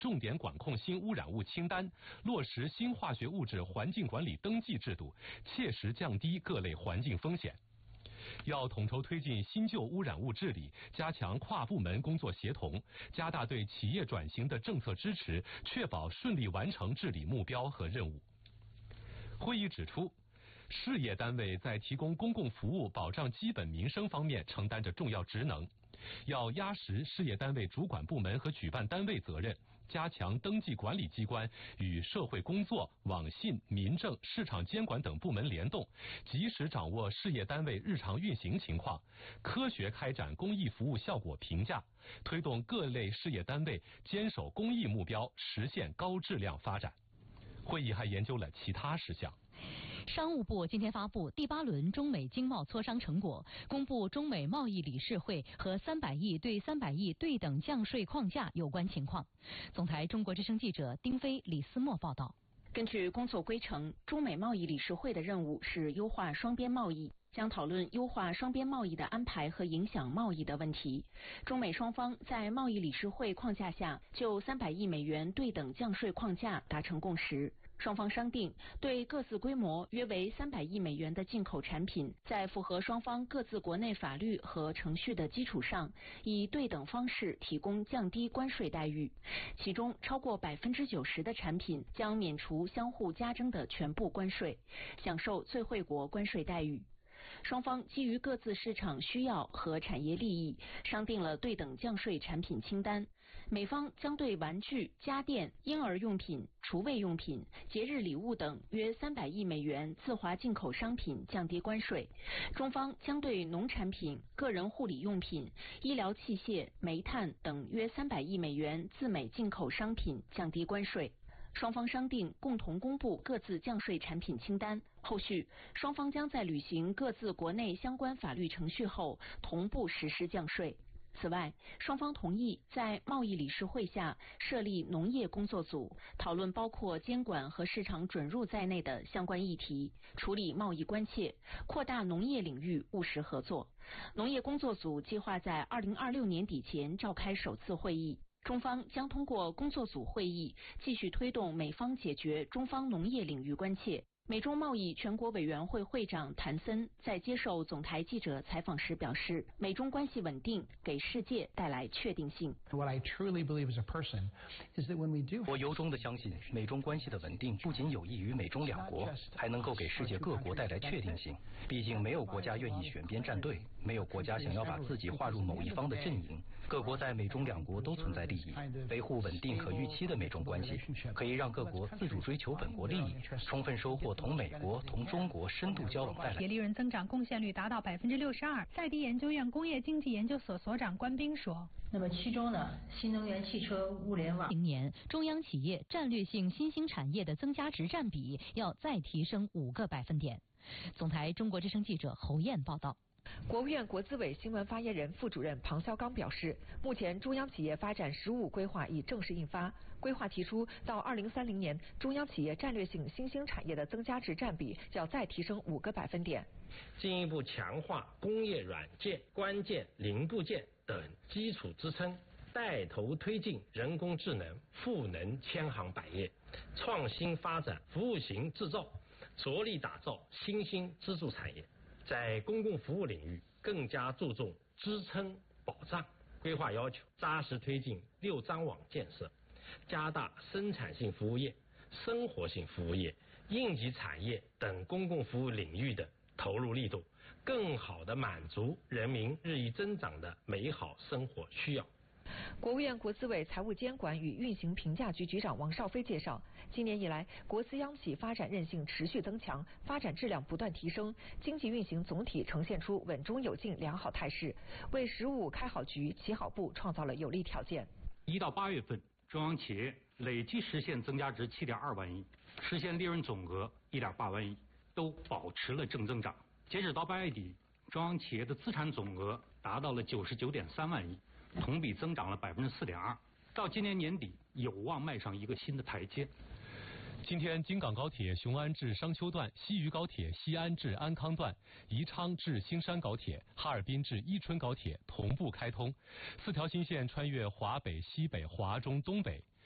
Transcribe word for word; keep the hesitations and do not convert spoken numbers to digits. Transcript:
重点管控新污染物清单，落实新化学物质环境管理登记制度，切实降低各类环境风险。要统筹推进新旧污染物治理，加强跨部门工作协同，加大对企业转型的政策支持，确保顺利完成治理目标和任务。会议指出，事业单位在提供公共服务、保障基本民生方面承担着重要职能，要压实事业单位主管部门和举办单位责任，加强登记管理机关与社会工作、网信、民政、市场监管等部门联动，及时掌握事业单位日常运行情况，科学开展公益服务效果评价，推动各类事业单位坚守公益目标，实现高质量发展。会议还研究了其他事项。 商务部今天发布第八轮中美经贸磋商成果，公布中美贸易理事会和三百亿对三百亿对等降税框架有关情况。总台中国之声记者丁飞、李思墨报道。 根据工作规程，中美贸易理事会的任务是优化双边贸易，将讨论优化双边贸易的安排和影响贸易的问题。中美双方在贸易理事会框架下就三百亿美元对等降税框架达成共识。双方商定，对各自规模约为三百亿美元的进口产品，在符合双方各自国内法律和程序的基础上，以对等方式提供降低关税待遇。其中，超过百分之九十的产品将免除相互加征的全部关税，享受最惠国关税待遇。双方基于各自市场需要和产业利益，商定了对等降税产品清单。美方将对玩具、家电、婴儿用品、厨卫用品、节日礼物等约三百亿美元自华进口商品降低关税，中方将对农产品、个人护理用品、医疗器械、煤炭等约三百亿美元自美进口商品降低关税。双方商定共同公布各自降税产品清单，后续双方将在履行各自国内相关法律程序后同步实施降税。此外，双方同意在贸易理事会下设立农业工作组，讨论包括监管和市场准入在内的相关议题，处理贸易关切，扩大农业领域务实合作。农业工作组计划在二零二六年底前召开首次会议。中方将通过工作组会议继续推动美方解决中方农业领域关切。美中贸易全国委员会会长谭森在接受总台记者采访时表示，美中关系稳定给世界带来确定性。 我由衷的相信，美中关系的稳定不仅有益于美中两国，还能够给世界各国带来确定性。毕竟没有国家愿意选边站队，没有国家想要把自己划入某一方的阵营。各国在美中两国都存在利益，维护稳定可预期的美中关系，可以让各国自主追求本国利益，充分收获同美国、同中国深度交往带来。 企业利润增长贡献率达到百分之六十二。在地研究院工业经济研究所所长关斌说：“ 那么其中呢，新能源汽车、物联网。 明年中央企业战略性新兴产业的增加值占比要再提升五个百分点。”总台中国之声记者侯燕报道。 国务院国资委新闻发言人、副主任庞肖刚表示，目前中央企业发展“十五”规划已正式印发，规划提出到二零三零年，中央企业战略性新兴产业的增加值占比要再提升五个百分点， 进一步强化工业软件、关键零部件等基础支撑，带头推进人工智能、赋能千行百业，创新发展服务型制造，着力打造新兴支柱产业。在公共服务领域更加注重支撑保障，规划要求扎实推进六张网建设，加大生产性服务业、生活性服务业、应急产业等公共服务领域的投入力度，更好地满足人民日益增长的美好生活需要。 国务院国资委财务监管与运行评价局局长王少飞介绍，今年以来，国资央企发展韧性持续增强，发展质量不断提升，经济运行总体呈现出稳中有进良好态势，为“十五”开好局、起好步创造了有利条件。 一到八月份，中央企业累计实现增加值七点二万亿，实现利润总额一点八万亿，都保持了正增长。截止到八月底，中央企业的资产总额达到了九十九点三万亿。同比增长了百分之四点二，到今年年底有望迈上一个新的台阶。 今天，京港高铁雄安至商丘段、西渝高铁西安至安康段、宜昌至兴山高铁、哈尔滨至伊春高铁同步开通，四条新线穿越华北、西北、华中、东北。